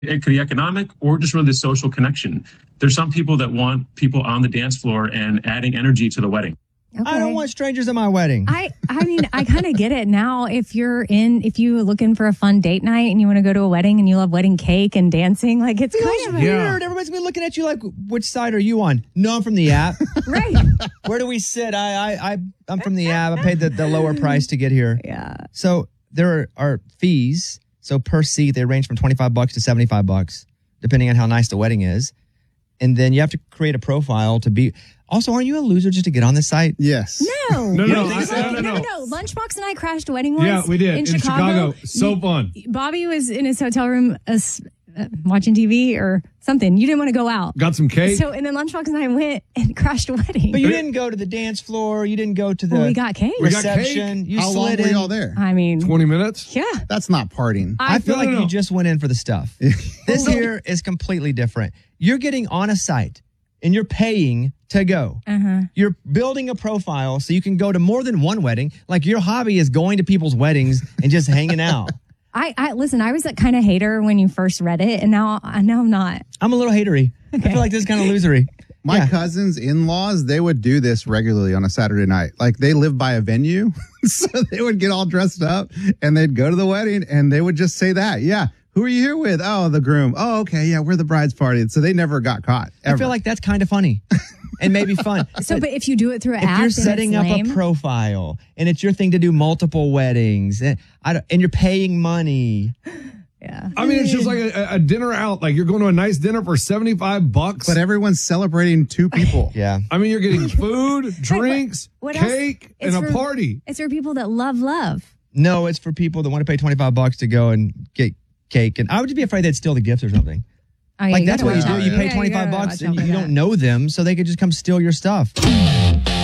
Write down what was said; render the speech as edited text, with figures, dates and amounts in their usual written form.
It could be economic or just really the social connection. There's some people that want people on the dance floor and adding energy to the wedding. Okay. I don't want strangers at my wedding. I mean, I kind of get it now. If you're looking for a fun date night and you want to go to a wedding and you love wedding cake and dancing, like it's kind of weird. Everybody's gonna be looking at you like, which side are you on? No, I'm from the app. Right. Where do we sit? I'm from the app. I paid the lower price to get here. Yeah. So there are fees. So per seat, they range from $25 to $75, depending on how nice the wedding is. And then you have to create a profile to be. Also, aren't you a loser just to get on this site? Yes. No. No. Lunchbox and I crashed a wedding once. Yeah, we did. In Chicago. So fun. Bobby was in his hotel room watching TV or something. You didn't want to go out. Got some cake. So, and then Lunchbox and I went and crashed a wedding. But you didn't go to the dance floor. You didn't go to the we got cake. reception. You How long slid were in. y'all there? I mean, 20 minutes? yeah. That's not partying. I feel like No. you just went in for the stuff. This here is completely different. You're getting on a site and you're paying to go. You're building a profile so you can go to more than one wedding. Like your hobby is going to people's weddings and just hanging out. I listen, I was that kind of hater when you first read it, and now I'm not. I'm a little hatery. I feel like this is kind of losery. My cousins' in-laws, they would do this regularly on a Saturday night. Like they lived by a venue, so they would get all dressed up and they'd go to the wedding and they would just say that. Yeah. Who are you here with? Oh, the groom. Oh, okay. Yeah, we're the bride's party. So they never got caught. Ever. I feel like that's kind of funny and maybe fun. But if you do it through an if app, you're then setting it's up lame. a profile and it's your thing to do multiple weddings and you're paying money. Yeah. I mean, it's just like a dinner out. Like you're going to a nice dinner for $75. But everyone's celebrating two people. Yeah. I mean, you're getting food, drinks, what else? cake, It's and a for- party. It's for people that love. No, it's for people that want to pay $25 to go and get cake. And I would just be afraid they'd steal the gift or something. Oh, yeah, Like you that's gotta what you watch do. out. You pay Yeah, you gotta $25 watch and out you for don't that. know them, so they could just come steal your stuff.